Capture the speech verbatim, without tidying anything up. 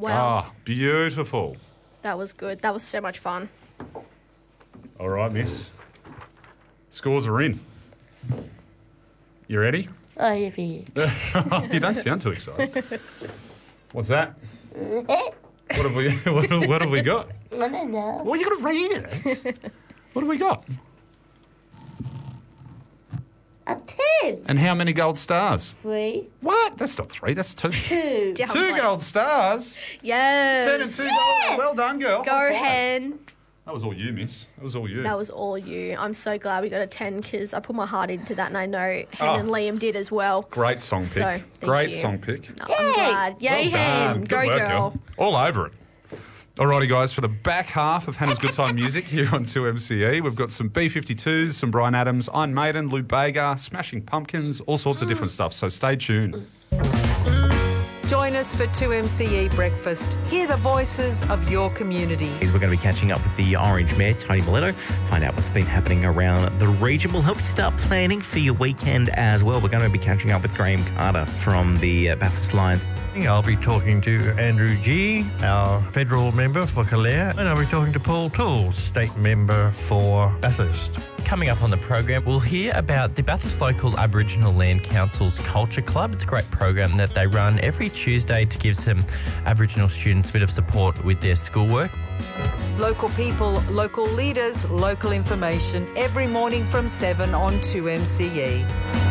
Wow. Ah, beautiful. That was good. That was so much fun. All right, miss. Scores are in. You ready? Oh, yeah, yeah. You don't sound too excited. What's that? What have we what, what have we got? I don't know. Well, you got to read it. What have we got? A ten. And how many gold stars? Three. What? That's not three, that's two. Two. Down Two play. gold stars. Yes. Ten and two gold. Well done, girl. Go, High five. Hen. That was all you, miss. That was all you. That was all you. I'm so glad we got a ten because I put my heart into that and I know Hen Oh. and Liam did as well. Great song pick. So, thank Great you. song pick. No, I'm glad. Yay, Well Hen. done. Go, Good work, girl. All over it. Alrighty, guys, for the back half of Hannah's Good Time Music here on two M C E, we've got some B fifty-twos, some Bryan Adams, Iron Maiden, Lou Bega, Smashing Pumpkins, all sorts of different stuff, so stay tuned. Join us for two M C E Breakfast. Hear the voices of your community. We're going to be catching up with the Orange Mayor, Tony Miletto, find out what's been happening around the region. We'll help you start planning for your weekend as well. We're going to be catching up with Graham Carter from the uh, Bathurst Lions. I'll be talking to Andrew G, our federal member for Calare, and I'll be talking to Paul Toole, state member for Bathurst. Coming up on the program, we'll hear about the Bathurst Local Aboriginal Land Council's Culture Club. It's a great program that they run every Tuesday to give some Aboriginal students a bit of support with their schoolwork. Local people, local leaders, local information every morning from seven on two M C E.